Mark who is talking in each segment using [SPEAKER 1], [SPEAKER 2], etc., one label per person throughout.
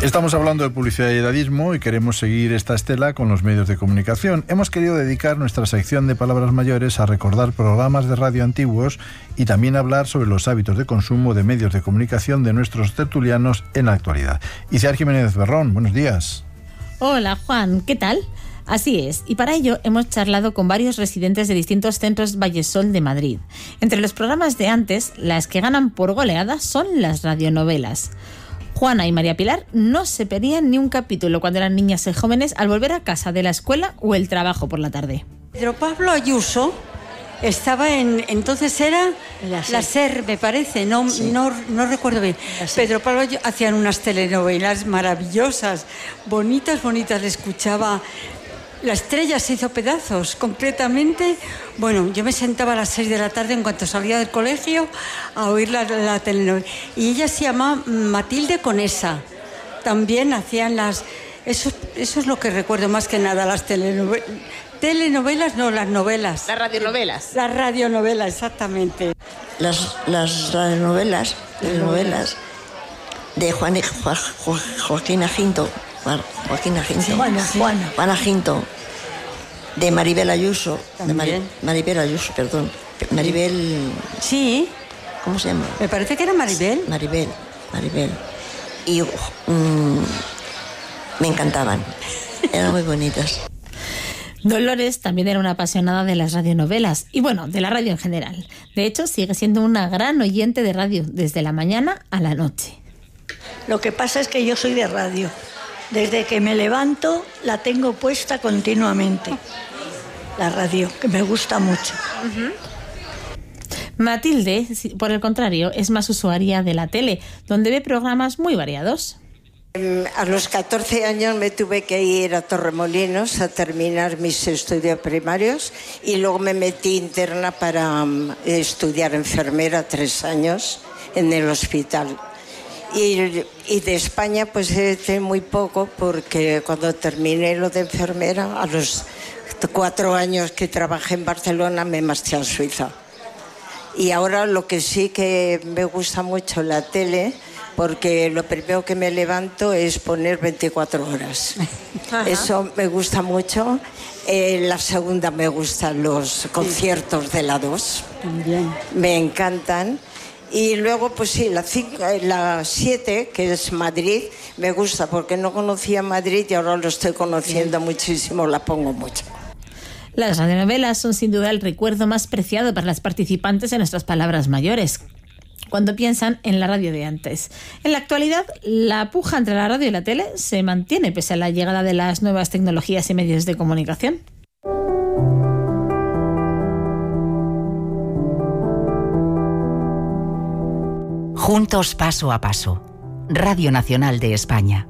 [SPEAKER 1] Estamos hablando de publicidad y edadismo y queremos seguir esta estela con los medios de comunicación. Hemos querido dedicar nuestra sección de palabras mayores a recordar programas de radio antiguos y también hablar sobre los hábitos de consumo de medios de comunicación de nuestros tertulianos en la actualidad. Iciar Jiménez Berrón, buenos días.
[SPEAKER 2] Hola Juan, ¿qué tal? Así es, y para ello hemos charlado con varios residentes de distintos centros Vallesol de Madrid. Entre los programas de antes, las que ganan por goleada son las radionovelas. Juana y María Pilar no se perdían ni un capítulo cuando eran niñas y jóvenes al volver a casa de la escuela o el trabajo por la tarde.
[SPEAKER 3] Pedro Pablo Ayuso estaba entonces era la SER, me parece, no recuerdo bien. Pedro Pablo Ayuso hacían unas telenovelas maravillosas, bonitas, le escuchaba. La estrella se hizo pedazos, concretamente. Bueno, yo me sentaba a las 6 de la tarde en cuanto salía del colegio a oír la telenovela. Y ella se llamaba Matilde Conesa. También hacían las... Eso es lo que recuerdo más que nada, las telenovelas. Telenovelas, no, las novelas.
[SPEAKER 2] Las radionovelas.
[SPEAKER 3] Las radionovelas, exactamente.
[SPEAKER 4] Las radionovelas, telenovelas de Joaquín Aginto. Juana Ginto, de Maribel Ayuso, Maribel Ayuso, perdón. Maribel...
[SPEAKER 3] Sí.
[SPEAKER 4] ¿Cómo se llama?
[SPEAKER 3] Me parece que era Maribel.
[SPEAKER 4] Maribel. Y me encantaban. Eran muy bonitas.
[SPEAKER 2] Dolores también era una apasionada de las radionovelas y bueno, de la radio en general. De hecho, sigue siendo una gran oyente de radio desde la mañana a la noche.
[SPEAKER 5] Lo que pasa es que yo soy de radio. Desde que me levanto la tengo puesta continuamente. La radio, que me gusta mucho.
[SPEAKER 2] Matilde, por el contrario, es más usuaria de la tele, donde ve programas muy variados.
[SPEAKER 6] A los 14 años me tuve que ir a Torremolinos a terminar mis estudios primarios y luego me metí interna para estudiar enfermera 3 años en el hospital. Y de España pues he muy poco, porque cuando terminé lo de enfermera, a los 4 años que trabajé en Barcelona, me marché a Suiza. Y ahora lo que sí que me gusta mucho la tele, porque lo primero que me levanto es poner 24 horas. Ajá. Eso me gusta mucho. La segunda me gustan los conciertos de la 2. También. Me encantan. Y luego, pues sí, la 7, que es Madrid, me gusta porque no conocía Madrid y ahora lo estoy conociendo muchísimo, la pongo mucho.
[SPEAKER 2] Las radionovelas son sin duda el recuerdo más preciado para las participantes en nuestras palabras mayores, cuando piensan en la radio de antes. En la actualidad, la puja entre la radio y la tele se mantiene pese a la llegada de las nuevas tecnologías y medios de comunicación.
[SPEAKER 7] Juntos paso a paso. Radio Nacional de España.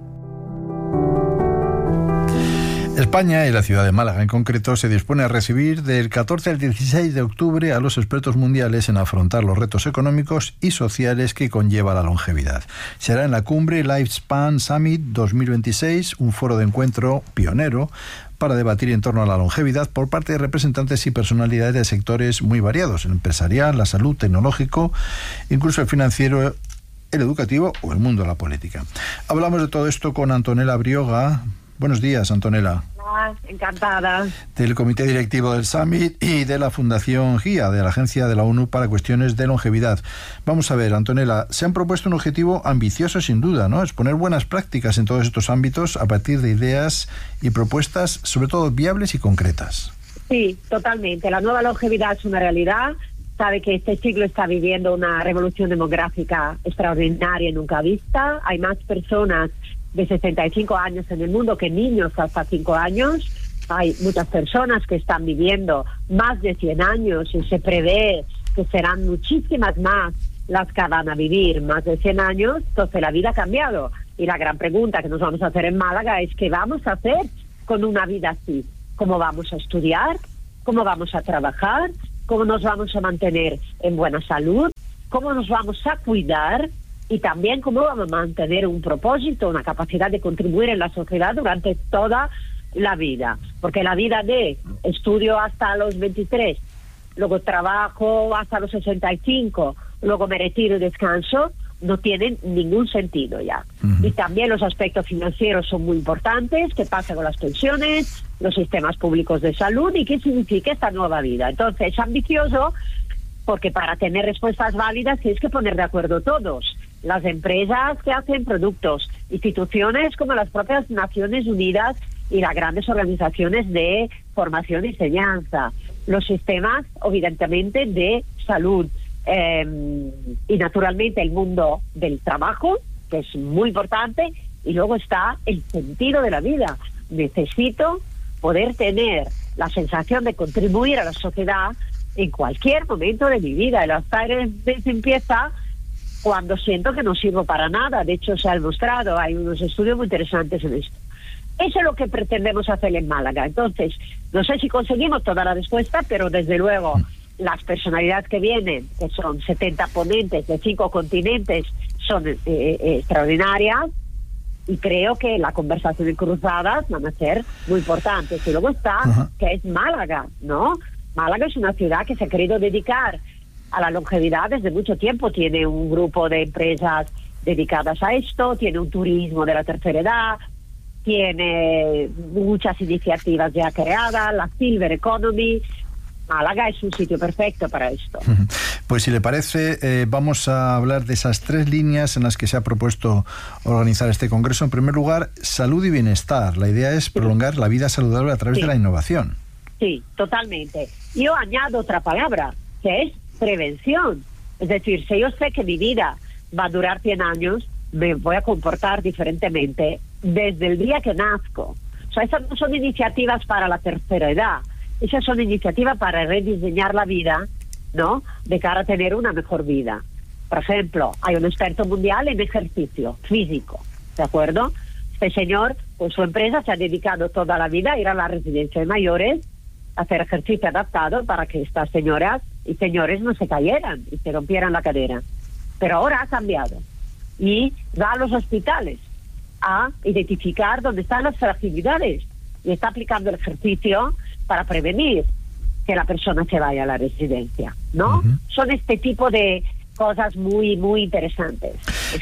[SPEAKER 1] España, y la ciudad de Málaga en concreto, se dispone a recibir del 14 al 16 de octubre a los expertos mundiales en afrontar los retos económicos y sociales que conlleva la longevidad. Será en la cumbre Lifespan Summit 2026, un foro de encuentro pionero para debatir en torno a la longevidad por parte de representantes y personalidades de sectores muy variados: el empresarial, la salud, tecnológico, incluso el financiero, el educativo o el mundo de la política. Hablamos de todo esto con Antonella Brioga. Buenos días, Antonella.
[SPEAKER 8] Encantada.
[SPEAKER 1] Del Comité Directivo del Summit y de la Fundación GIA, de la Agencia de la ONU para Cuestiones de Longevidad. Vamos a ver, Antonella, se han propuesto un objetivo ambicioso sin duda, ¿no? Es poner buenas prácticas en todos estos ámbitos a partir de ideas y propuestas, sobre todo viables y concretas.
[SPEAKER 8] Sí, totalmente. La nueva longevidad es una realidad. Sabe que este siglo está viviendo una revolución demográfica extraordinaria y nunca vista. Hay más personas de 65 años en el mundo que niños hasta 5 años. Hay muchas personas que están viviendo más de 100 años y se prevé que serán muchísimas más las que van a vivir más de 100 años. Entonces la vida ha cambiado y la gran pregunta que nos vamos a hacer en Málaga es ¿qué vamos a hacer con una vida así? ¿Cómo vamos a estudiar? ¿Cómo vamos a trabajar? ¿Cómo nos vamos a mantener en buena salud? ¿Cómo nos vamos a cuidar? Y también cómo vamos a mantener un propósito, una capacidad de contribuir en la sociedad durante toda la vida. Porque la vida de estudio hasta los 23, luego trabajo hasta los 65, luego me retiro y descanso, no tienen ningún sentido ya. Y también los aspectos financieros son muy importantes, qué pasa con las pensiones, los sistemas públicos de salud y qué significa esta nueva vida. Entonces es ambicioso porque para tener respuestas válidas tienes que poner de acuerdo todos. Las empresas que hacen productos, instituciones como las propias Naciones Unidas y las grandes organizaciones de formación y enseñanza, los sistemas evidentemente de salud, y naturalmente el mundo del trabajo, que es muy importante, y luego está el sentido de la vida. Necesito poder tener la sensación de contribuir a la sociedad en cualquier momento de mi vida. El Alzheimer empieza cuando siento que no sirvo para nada. De hecho, se ha demostrado, hay unos estudios muy interesantes en esto. Eso es lo que pretendemos hacer en Málaga. Entonces, no sé si conseguimos toda la respuesta, pero desde luego las personalidades que vienen, que son 70 ponentes de 5 continentes, son extraordinarias, y creo que la conversación en cruzadas van a ser muy importantes. Y luego está, que es Málaga, ¿no? Málaga es una ciudad que se ha querido dedicar a la longevidad desde mucho tiempo. Tiene un grupo de empresas dedicadas a esto, tiene un turismo de la tercera edad, tiene muchas iniciativas ya creadas, la Silver Economy. Málaga es un sitio perfecto para esto.
[SPEAKER 1] Pues si le parece, vamos a hablar de esas 3 líneas en las que se ha propuesto organizar este congreso. En primer lugar, salud y bienestar. La idea es prolongar la vida saludable a través de la innovación.
[SPEAKER 8] Sí, totalmente. Yo añado otra palabra, que es prevención. Es decir, si yo sé que mi vida va a durar 100 años, me voy a comportar diferentemente desde el día que nazco. O sea, esas no son iniciativas para la tercera edad. Esas son iniciativas para rediseñar la vida, ¿no?, de cara a tener una mejor vida. Por ejemplo, hay un experto mundial en ejercicio físico, ¿de acuerdo? Este señor, con su empresa, se ha dedicado toda la vida a ir a la residencia de mayores, a hacer ejercicio adaptado para que estas señoras y señores no se cayeran y se rompieran la cadera. Pero ahora ha cambiado y va a los hospitales a identificar dónde están las fragilidades y está aplicando el ejercicio para prevenir que la persona se vaya a la residencia, ¿no? Son este tipo de cosas muy, muy interesantes,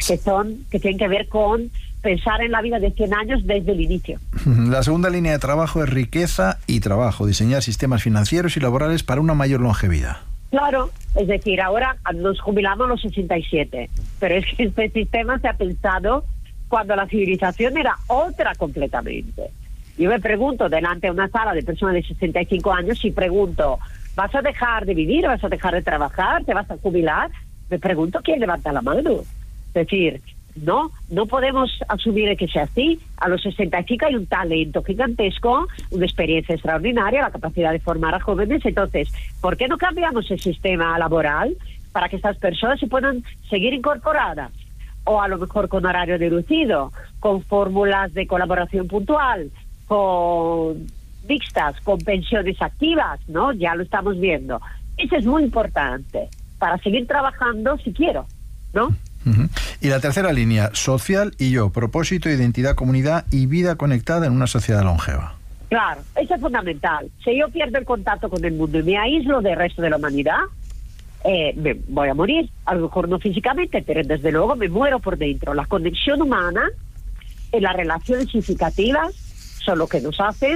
[SPEAKER 8] que tienen que ver con pensar en la vida de 100 años desde el inicio.
[SPEAKER 1] La segunda línea de trabajo es riqueza y trabajo, diseñar sistemas financieros y laborales para una mayor longevidad.
[SPEAKER 8] Claro, es decir, ahora nos jubilamos a los 67, pero es que este sistema se ha pensado cuando la civilización era otra completamente. Yo me pregunto, delante de una sala de personas de 65 años, si pregunto, ¿vas a dejar de vivir? ¿Vas a dejar de trabajar? ¿Te vas a jubilar? Me pregunto quién levanta la mano. Es decir, no podemos asumir que sea así. A los 65 hay un talento gigantesco, una experiencia extraordinaria, la capacidad de formar a jóvenes. Entonces, ¿por qué no cambiamos el sistema laboral para que estas personas se puedan seguir incorporadas? O a lo mejor con horario reducido, con fórmulas de colaboración puntual, con mixtas, con pensiones activas, ¿no? Ya lo estamos viendo. Eso es muy importante para seguir trabajando si quiero, ¿no?
[SPEAKER 1] Y la tercera línea, social y yo, propósito, identidad, comunidad y vida conectada en una sociedad longeva.
[SPEAKER 8] Claro, eso es fundamental. Si yo pierdo el contacto con el mundo y me aíslo del resto de la humanidad, me voy a morir. A lo mejor no físicamente, pero desde luego me muero por dentro. La conexión humana y las relaciones significativas son lo que nos hacen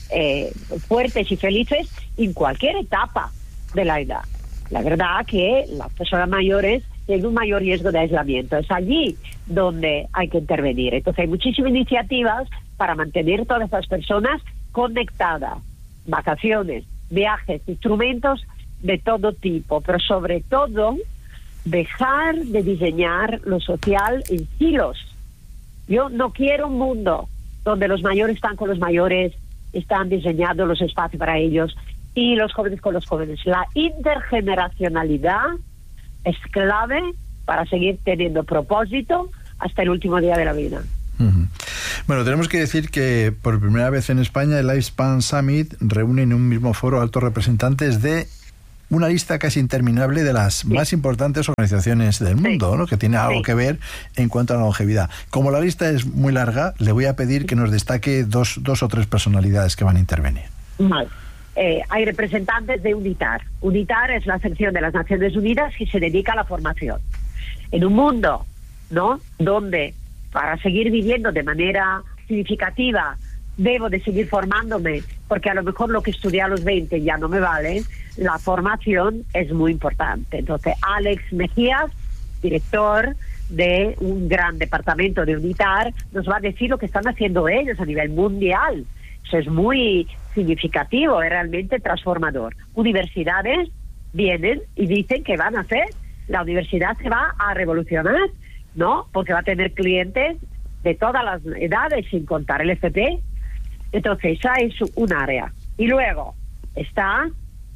[SPEAKER 8] fuertes y felices en cualquier etapa de la edad. La verdad que las personas mayores tienen un mayor riesgo de aislamiento. Es allí donde hay que intervenir. Entonces hay muchísimas iniciativas para mantener todas estas personas conectadas. Vacaciones, viajes, instrumentos de todo tipo, pero sobre todo dejar de diseñar lo social en silos. Yo no quiero un mundo donde los mayores están con los mayores, están diseñando los espacios para ellos y los jóvenes con los jóvenes. La intergeneracionalidad es clave para seguir teniendo propósito hasta el último día de la vida.
[SPEAKER 1] Bueno, tenemos que decir que por primera vez en España el Lifespan Summit reúne en un mismo foro altos representantes de una lista casi interminable de las más importantes organizaciones del mundo, ¿no?, que tiene algo que ver en cuanto a la longevidad. Como la lista es muy larga, le voy a pedir que nos destaque dos o tres personalidades que van a intervenir.
[SPEAKER 8] Vale. Hay representantes de UNITAR. UNITAR es la sección de las Naciones Unidas que se dedica a la formación. En un mundo ¿no? Donde para seguir viviendo de manera significativa debo de seguir formándome, porque a lo mejor lo que estudié a los 20 ya no me vale. La formación es muy importante. Entonces, Alex Mejías, director de un gran departamento de UNITAR, nos va a decir lo que están haciendo ellos a nivel mundial. Eso es muy significativo, es realmente transformador. Universidades vienen y dicen que van a hacer, la universidad se va a revolucionar, ¿no? Porque va a tener clientes de todas las edades, sin contar el FP. Entonces, esa es un área. Y luego está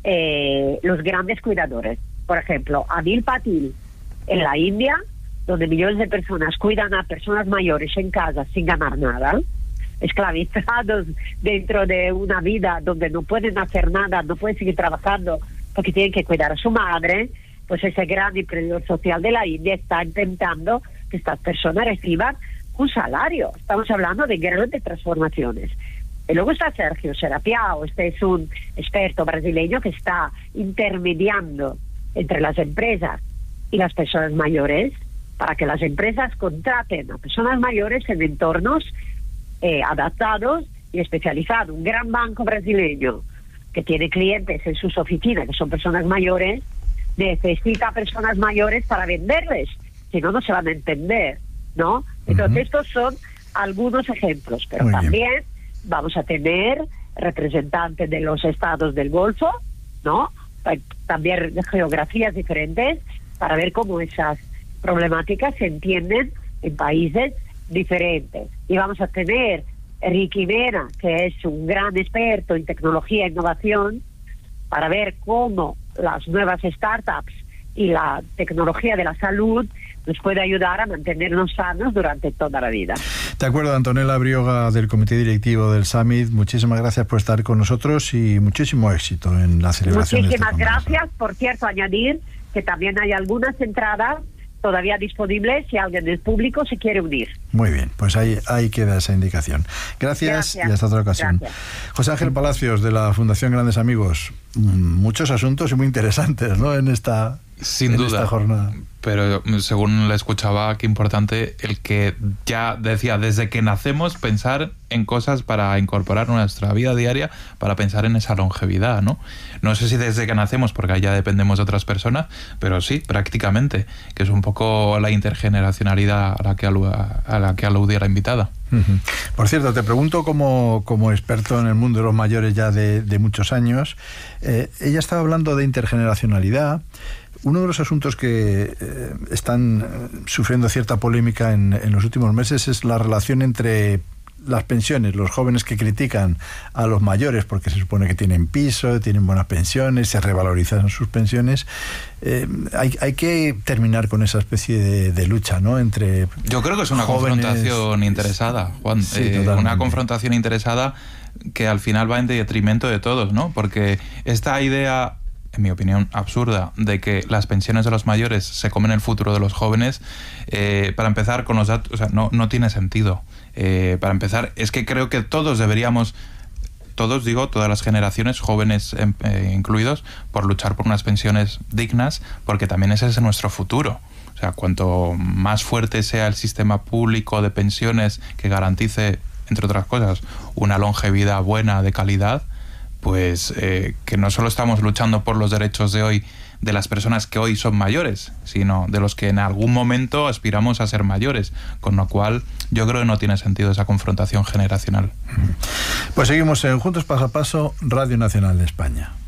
[SPEAKER 8] los grandes cuidadores. Por ejemplo, Anil Patil, en la India, donde millones de personas cuidan a personas mayores en casa sin ganar nada, esclavizados dentro de una vida donde no pueden hacer nada, no pueden seguir trabajando porque tienen que cuidar a su madre, pues ese gran emprendedor social de la India está intentando que estas personas reciban un salario. Estamos hablando de grandes transformaciones. Y luego está Sergio Serapiao, este es un experto brasileño que está intermediando entre las empresas y las personas mayores para que las empresas contraten a personas mayores en entornos adaptados y especializados. Un gran banco brasileño que tiene clientes en sus oficinas que son personas mayores, necesita personas mayores para venderles, si no, no se van a entender, ¿no? Entonces, estos son algunos ejemplos, pero muy también bien. Vamos a tener representantes de los estados del Golfo, ¿no? También de geografías diferentes, para ver cómo esas problemáticas se entienden en países diferentes. Y vamos a tener Ricky Mena, que es un gran experto en tecnología e innovación, para ver cómo las nuevas startups y la tecnología de la salud nos puede ayudar a mantenernos sanos durante toda la vida.
[SPEAKER 1] De acuerdo, Antonella Brioga, del Comité Directivo del Summit, muchísimas gracias por estar con nosotros y muchísimo éxito en la celebración.
[SPEAKER 8] Muchísimas gracias. Por cierto, añadir que también hay algunas entradas todavía disponibles si alguien del público se quiere unir.
[SPEAKER 1] Muy bien, pues ahí queda esa indicación. Gracias y hasta otra ocasión.
[SPEAKER 8] Gracias.
[SPEAKER 1] José Ángel Palacios, de la Fundación Grandes Amigos. Muchos asuntos muy interesantes, ¿no?, en esta jornada.
[SPEAKER 9] Pero según le escuchaba, qué importante el que ya decía, desde que nacemos, pensar en cosas para incorporar en nuestra vida diaria, para pensar en esa longevidad, ¿no? No sé si desde que nacemos, porque ahí ya dependemos de otras personas, pero sí, prácticamente, que es un poco la intergeneracionalidad a la que aludía la invitada.
[SPEAKER 1] Por cierto, te pregunto como experto en el mundo de los mayores ya de muchos años, ella estaba hablando de intergeneracionalidad. Uno de los asuntos que están sufriendo cierta polémica en los últimos meses es la relación entre las pensiones, los jóvenes que critican a los mayores porque se supone que tienen piso, tienen buenas pensiones, se revalorizan sus pensiones. Hay que terminar con esa especie de lucha, ¿no?, entre
[SPEAKER 9] Yo creo que es una
[SPEAKER 1] jóvenes,
[SPEAKER 9] confrontación interesada, Juan.
[SPEAKER 1] Sí,
[SPEAKER 9] una confrontación interesada que al final va en detrimento de todos, ¿no? Porque esta idea, en mi opinión, absurda, de que las pensiones de los mayores se comen el futuro de los jóvenes, para empezar con los datos, o sea, no tiene sentido. Para empezar, es que creo que todos deberíamos, todas las generaciones, jóvenes incluidos, por luchar por unas pensiones dignas, porque también ese es nuestro futuro. O sea, cuanto más fuerte sea el sistema público de pensiones que garantice, entre otras cosas, una longevidad buena, de calidad, pues que no solo estamos luchando por los derechos de hoy de las personas que hoy son mayores, sino de los que en algún momento aspiramos a ser mayores, con lo cual yo creo que no tiene sentido esa confrontación generacional.
[SPEAKER 1] Pues seguimos en Juntos Paso a Paso, Radio Nacional de España.